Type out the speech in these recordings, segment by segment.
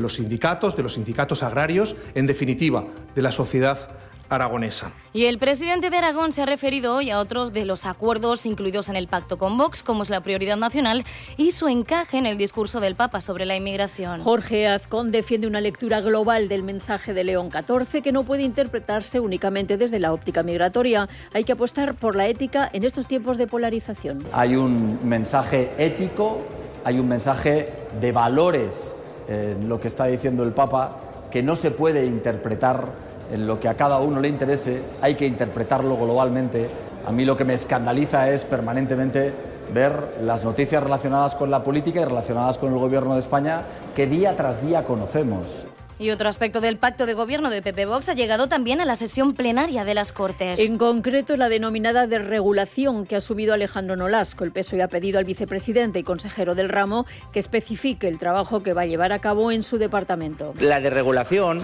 los sindicatos agrarios, en definitiva, de la sociedad aragonesa. Y el presidente de Aragón se ha referido hoy a otros de los acuerdos incluidos en el pacto con Vox, como es la prioridad nacional y su encaje en el discurso del Papa sobre la inmigración. Jorge Azcón defiende una lectura global del mensaje de León XIV que no puede interpretarse únicamente desde la óptica migratoria. Hay que apostar por la ética en estos tiempos de polarización. Hay un mensaje ético, hay un mensaje de valores en lo que está diciendo el Papa, que no se puede interpretar en lo que a cada uno le interese, hay que interpretarlo globalmente. A mí lo que me escandaliza es permanentemente ver las noticias relacionadas con la política y relacionadas con el Gobierno de España que día tras día conocemos. Y otro aspecto del pacto de gobierno de PP Vox ha llegado también a la sesión plenaria de las Cortes. En concreto, la denominada desregulación que ha asumido Alejandro Nolasco. El PSOE ha pedido al vicepresidente y consejero del ramo que especifique el trabajo que va a llevar a cabo en su departamento. La desregulación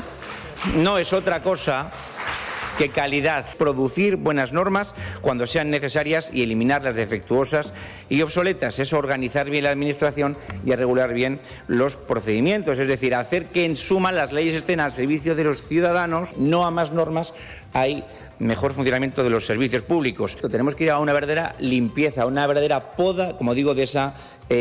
no es otra cosa que calidad, producir buenas normas cuando sean necesarias y eliminar las defectuosas y obsoletas. Es organizar bien la administración y regular bien los procedimientos, es decir, hacer que en suma las leyes estén al servicio de los ciudadanos, no a más normas. Hay mejor funcionamiento de los servicios públicos. Tenemos que ir a una verdadera limpieza, a una verdadera poda, como digo, de esa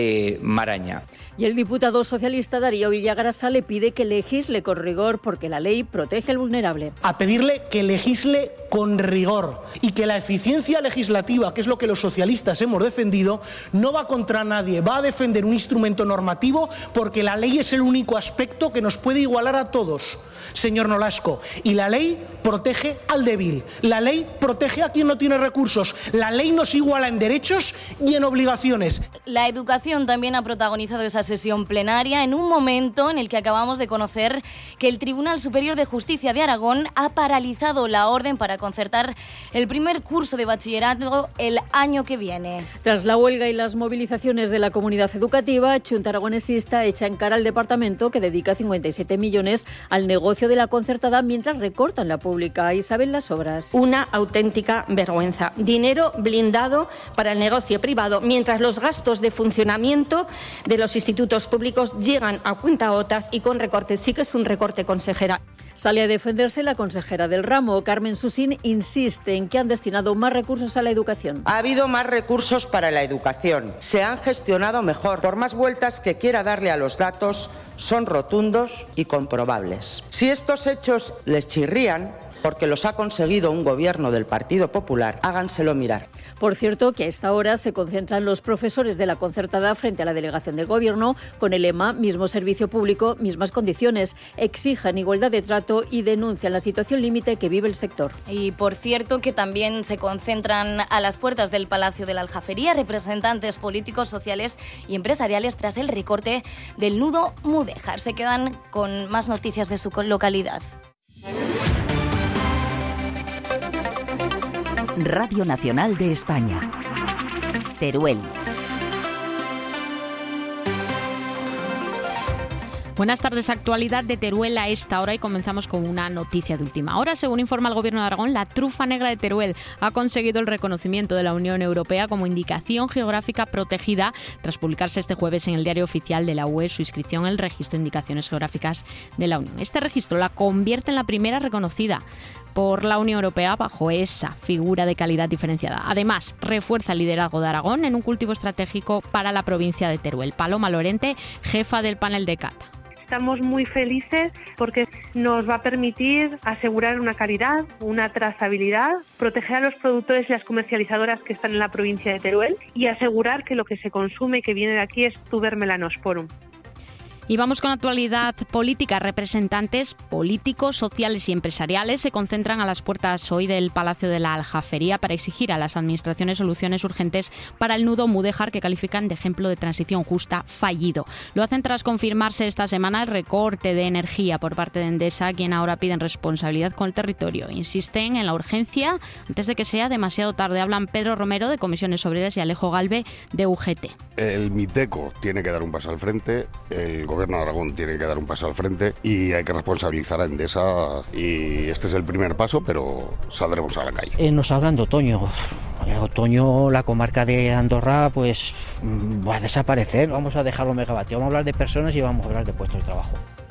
maraña. Y el diputado socialista Darío Villagrasa le pide que legisle con rigor porque la ley protege al vulnerable. A pedirle que legisle con rigor y que la eficiencia legislativa, que es lo que los socialistas hemos defendido, no va contra nadie, va a defender un instrumento normativo porque la ley es el único aspecto que nos puede igualar a todos, señor Nolasco. Y la ley protege al débil, la ley protege a quien no tiene recursos, la ley nos iguala en derechos y en obligaciones. La educación también ha protagonizado esa sesión plenaria en un momento en el que acabamos de conocer que el Tribunal Superior de Justicia de Aragón ha paralizado la orden para concertar el primer curso de bachillerato el año que viene. Tras la huelga y las movilizaciones de la comunidad educativa, Xunta Aragonesista echa en cara al departamento que dedica 57 millones al negocio de la concertada mientras recortan la pública. Isabel Las Obras. Una auténtica vergüenza. Dinero blindado para el negocio privado, mientras los gastos de funcionamiento de los institutos públicos llegan a cuentagotas y con recortes. Sí que es un recorte, consejera. Sale a defenderse la consejera del ramo. Carmen Susín insiste en que han destinado más recursos a la educación. Ha habido más recursos para la educación. Se han gestionado mejor. Por más vueltas que quiera darle a los datos, son rotundos y comprobables. Si estos hechos les chirrían, porque los ha conseguido un gobierno del Partido Popular, háganselo mirar. Por cierto, que a esta hora se concentran los profesores de la concertada frente a la delegación del Gobierno con el lema mismo servicio público, mismas condiciones. Exigen igualdad de trato y denuncian la situación límite que vive el sector. Y por cierto, que también se concentran a las puertas del Palacio de la Aljafería representantes políticos, sociales y empresariales tras el recorte del nudo Mudéjar. Se quedan con más noticias de su localidad. Radio Nacional de España. Teruel. Buenas tardes, actualidad de Teruel a esta hora y comenzamos con una noticia de última hora. Según informa el Gobierno de Aragón, la trufa negra de Teruel ha conseguido el reconocimiento de la Unión Europea como indicación geográfica protegida tras publicarse este jueves en el Diario Oficial de la UE su inscripción en el Registro de Indicaciones Geográficas de la Unión. Este registro la convierte en la primera reconocida por la Unión Europea bajo esa figura de calidad diferenciada. Además, refuerza el liderazgo de Aragón en un cultivo estratégico para la provincia de Teruel. Paloma Lorente, jefa del panel de cata. Estamos muy felices porque nos va a permitir asegurar una calidad, una trazabilidad, proteger a los productores y las comercializadoras que están en la provincia de Teruel y asegurar que lo que se consume y que viene de aquí es Tuber melanosporum. Y vamos con la actualidad política. Representantes políticos, sociales y empresariales se concentran a las puertas hoy del Palacio de la Aljafería para exigir a las administraciones soluciones urgentes para el nudo Mudéjar, que califican de ejemplo de transición justa fallido. Lo hacen tras confirmarse esta semana el recorte de energía por parte de Endesa, quien ahora piden responsabilidad con el territorio. Insisten en la urgencia antes de que sea demasiado tarde. Hablan Pedro Romero, de Comisiones Obreras, y Alejo Galve, de UGT. El Miteco tiene que dar un paso al frente, el Gobierno de Aragón tiene que dar un paso al frente y hay que responsabilizar a Endesa, y este es el primer paso, pero saldremos a la calle. Nos hablan de otoño. Otoño, la comarca de Andorra pues va a desaparecer, vamos a dejarlo megavatios, vamos a hablar de personas y vamos a hablar de puestos de trabajo.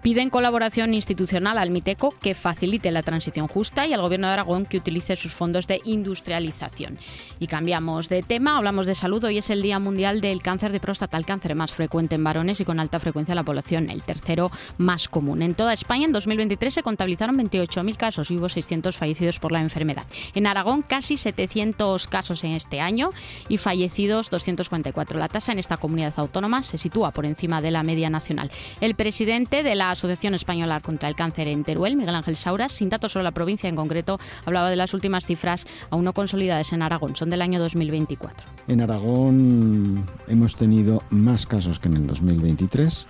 Piden colaboración institucional al Miteco que facilite la transición justa y al Gobierno de Aragón que utilice sus fondos de industrialización. Y cambiamos de tema, hablamos de salud. Hoy es el Día Mundial del Cáncer de Próstata, el cáncer más frecuente en varones y con alta frecuencia en la población, el tercero más común. En toda España, en 2023, se contabilizaron 28.000 casos y hubo 600 fallecidos por la enfermedad. En Aragón, casi 700 casos en este año y fallecidos 244. La tasa en esta comunidad autónoma se sitúa por encima de la media nacional. El presidente de la Asociación Española contra el Cáncer en Teruel, Miguel Ángel Sauras, sin datos sobre la provincia en concreto, hablaba de las últimas cifras aún no consolidadas en Aragón. Son del año 2024. En Aragón hemos tenido más casos que en el 2023,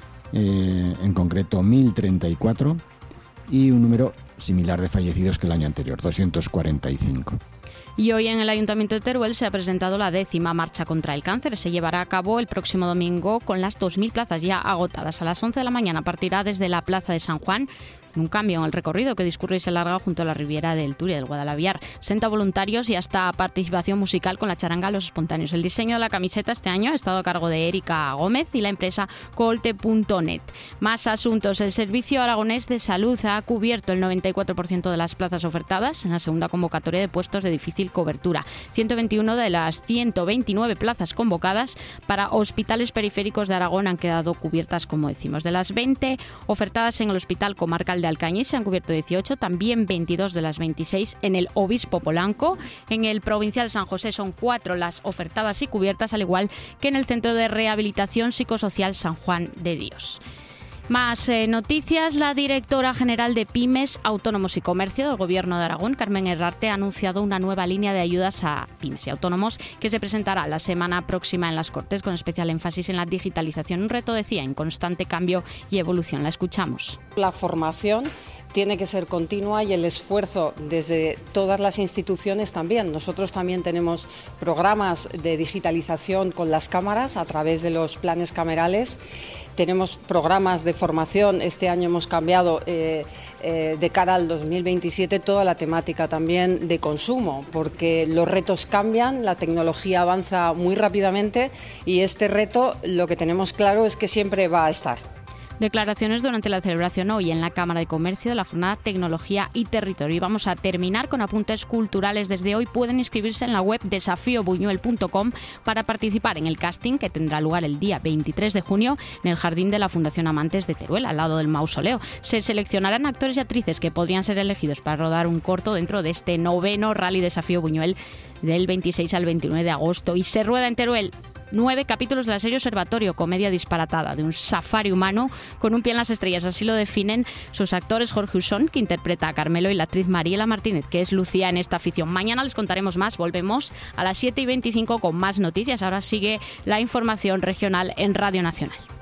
en concreto 1.034, y un número similar de fallecidos que el año anterior, 245. Y hoy en el Ayuntamiento de Teruel se ha presentado la 10ª marcha contra el cáncer. Se llevará a cabo el próximo domingo con las 2.000 plazas ya agotadas. A las 11 de la mañana partirá desde la Plaza de San Juan. Un cambio en el recorrido que discurre y se larga junto a la Riviera del Turia del Guadalaviar. 60 voluntarios y hasta participación musical con la charanga Los Espontáneos. El diseño de la camiseta este año ha estado a cargo de Erika Gómez y la empresa colte.net. Más asuntos. El Servicio Aragonés de Salud ha cubierto el 94% de las plazas ofertadas en la segunda convocatoria de puestos de difícil cobertura. 121 de las 129 plazas convocadas para hospitales periféricos de Aragón han quedado cubiertas, como decimos. De las 20 ofertadas en el Hospital Comarcal de Alcañiz se han cubierto 18, también 22 de las 26 en el Obispo Polanco. En el Provincial San José son 4 las ofertadas y cubiertas, al igual que en el Centro de Rehabilitación Psicosocial San Juan de Dios. Más noticias. La directora general de Pymes, Autónomos y Comercio del Gobierno de Aragón, Carmen Herrarte, ha anunciado una nueva línea de ayudas a pymes y autónomos que se presentará la semana próxima en las Cortes, con especial énfasis en la digitalización. Un reto, decía, en constante cambio y evolución. La escuchamos. La formación tiene que ser continua y el esfuerzo desde todas las instituciones también. Nosotros también tenemos programas de digitalización con las cámaras a través de los planes camerales. Tenemos programas de formación. Este año hemos cambiado de cara al 2027 toda la temática también de consumo, porque los retos cambian, la tecnología avanza muy rápidamente y este reto, lo que tenemos claro es que siempre va a estar. Declaraciones durante la celebración hoy en la Cámara de Comercio de la jornada Tecnología y Territorio. Y vamos a terminar con apuntes culturales. Desde hoy pueden inscribirse en la web desafiobuñuel.com para participar en el casting que tendrá lugar el día 23 de junio en el Jardín de la Fundación Amantes de Teruel, al lado del mausoleo. Se seleccionarán actores y actrices que podrían ser elegidos para rodar un corto dentro de este 9º Rally Desafío Buñuel del 26 al 29 de agosto. Y se rueda en Teruel 9 capítulos de la serie Observatorio, comedia disparatada de un safari humano con un pie en las estrellas. Así lo definen sus actores: Jorge Usón, que interpreta a Carmelo, y la actriz Mariela Martínez, que es Lucía en esta afición. Mañana les contaremos más. Volvemos a las 7:25 con más noticias. Ahora sigue la información regional en Radio Nacional.